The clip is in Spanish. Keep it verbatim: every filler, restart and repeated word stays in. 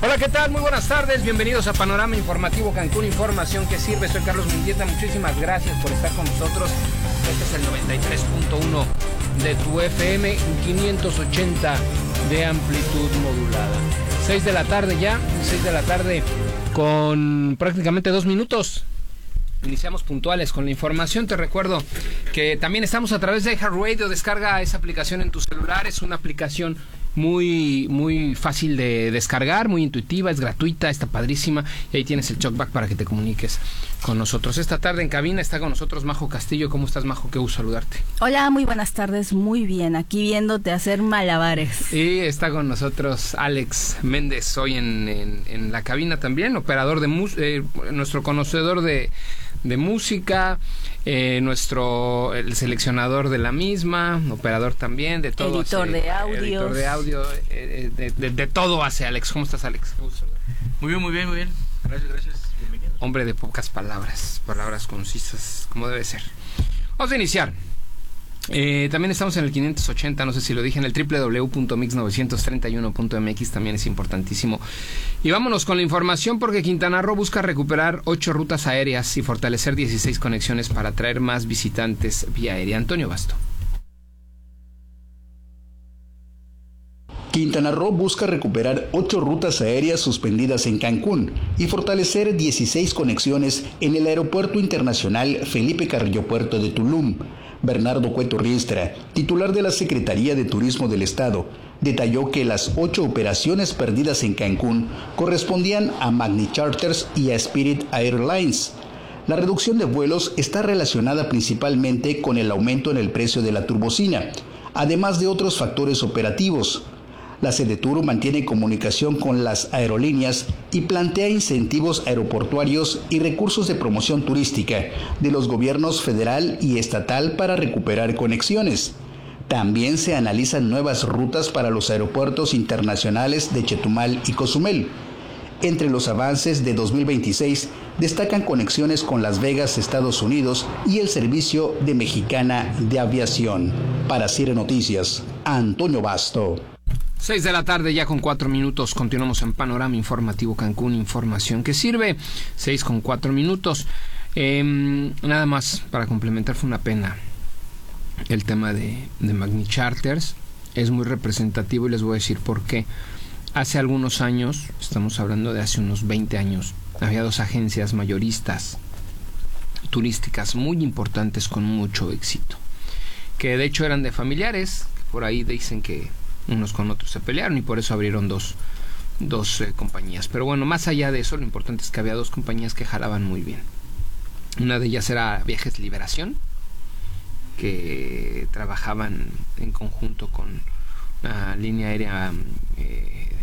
Hola, ¿qué tal? Muy buenas tardes, bienvenidos a Panorama Informativo Cancún, información que sirve. Soy Carlos Mendieta, muchísimas gracias por estar con nosotros. Este es el noventa y tres punto uno de tu F M, quinientos ochenta de amplitud modulada. seis de la tarde ya, seis de la tarde con prácticamente dos minutos. Iniciamos puntuales con la información. Te recuerdo que también estamos a través de iHeartRadio. Descarga esa aplicación en tu celular. Es una aplicación muy muy fácil de descargar, muy intuitiva, es gratuita, está padrísima. Y ahí tienes el talkback para que te comuniques con nosotros. Esta tarde en cabina está con nosotros Majo Castillo. ¿Cómo estás, Majo? Qué gusto saludarte. Hola, muy buenas tardes. Muy bien, aquí viéndote hacer malabares. Y está con nosotros Alex Méndez hoy en, en, en la cabina también, operador de música, eh, nuestro conocedor de de música, eh, nuestro el seleccionador de la misma, operador también de todo, editor hace, de audio, editor de audio, eh, de, de, de todo hace Alex. ¿Cómo estás, Alex? Muy bien, muy bien, muy bien. Gracias, gracias. Bienvenido. Hombre de pocas palabras, palabras concisas, como debe ser. Vamos a iniciar. Eh, también estamos en el quinientos ochenta, no sé si lo dije, en el doble u doble u doble u punto mix novecientos treinta y uno punto m x, también es importantísimo. Y vámonos con la información, porque Quintana Roo busca recuperar ocho rutas aéreas y fortalecer dieciséis conexiones para atraer más visitantes vía aérea. Antonio Basto. Quintana Roo busca recuperar ocho rutas aéreas suspendidas en Cancún y fortalecer dieciséis conexiones en el Aeropuerto Internacional Felipe Carrillo Puerto de Tulum. Bernardo Cueto Riestra, titular de la Secretaría de Turismo del Estado, detalló que las ocho operaciones perdidas en Cancún correspondían a Magni Charters y a Spirit Airlines. La reducción de vuelos está relacionada principalmente con el aumento en el precio de la turbocina, además de otros factores operativos. La Sedetur mantiene comunicación con las aerolíneas y plantea incentivos aeroportuarios y recursos de promoción turística de los gobiernos federal y estatal para recuperar conexiones. También se analizan nuevas rutas para los aeropuertos internacionales de Chetumal y Cozumel. Entre los avances de dos mil veintiséis destacan conexiones con Las Vegas, Estados Unidos, y el servicio de Mexicana de Aviación. Para Cire Noticias, Antonio Basto. seis de la tarde ya con cuatro minutos, continuamos en Panorama Informativo Cancún, información que sirve. seis con cuatro minutos. Eh, nada más para complementar, fue una pena el tema de, de Magni Charters. Es muy representativo y les voy a decir por qué. Hace algunos años, estamos hablando de hace unos veinte años, había dos agencias mayoristas turísticas muy importantes con mucho éxito, que de hecho eran de familiares, por ahí dicen que unos con otros se pelearon y por eso abrieron dos, dos eh, compañías. Pero bueno, más allá de eso, lo importante es que había dos compañías que jalaban muy bien. Una de ellas era Viajes Liberación, que trabajaban en conjunto con la línea aérea eh,